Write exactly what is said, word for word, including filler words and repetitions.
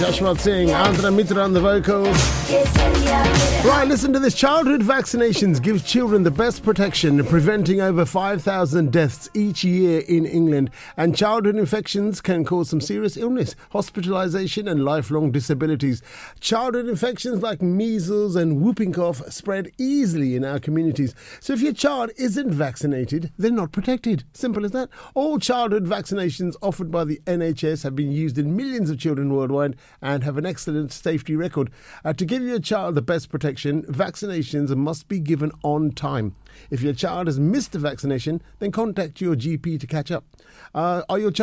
Shashwat Singh, Andhra Mitra on the vocals. Right, listen to this. Childhood vaccinations give children the best protection, preventing over five thousand deaths each year in England. And childhood infections can cause some serious illness, hospitalisation and lifelong disabilities. Childhood infections like measles and whooping cough spread easily in our communities. So if your child isn't vaccinated, they're not protected. Simple as that. All childhood vaccinations offered by the N H S have been used in millions of children worldwide and have an excellent safety record. Uh, to give your child the best protection, vaccinations must be given on time. If your child has missed a vaccination, then contact your G P to catch up. Uh, are your child